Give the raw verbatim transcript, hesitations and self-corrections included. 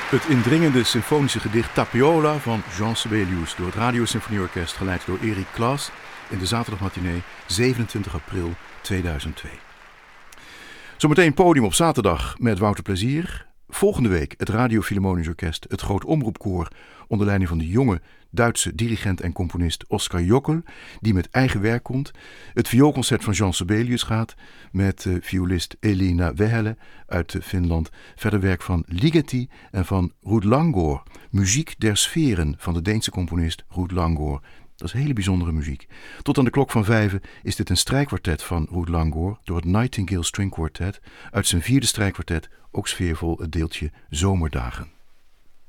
Het indringende symfonische gedicht Tapiola van Jean Sibelius door het Radiosymfonieorkest, geleid door Erik Klaas, in de zaterdagmatinee zevenentwintig april tweeduizend twee. Zometeen podium op zaterdag met Wouter Plezier. Volgende week het Radio Philharmonisch Orkest, het Groot Omroepkoor, onder leiding van de jonge Duitse dirigent en componist Oskar Jokl, die met eigen werk komt. Het vioolconcert van Jean Sibelius gaat met uh, violist Elina Vehele uit uh, Finland. Verder werk van Ligeti en van Ruud Langgaard. Muziek der sferen van de Deense componist Ruud Langgaard. Dat is hele bijzondere muziek. Tot aan de klok van vijven is dit een strijkkwartet van Ruud Langgaard door het Nightingale String Quartet uit zijn vierde strijkkwartet, ook sfeervol, het deeltje Zomerdagen.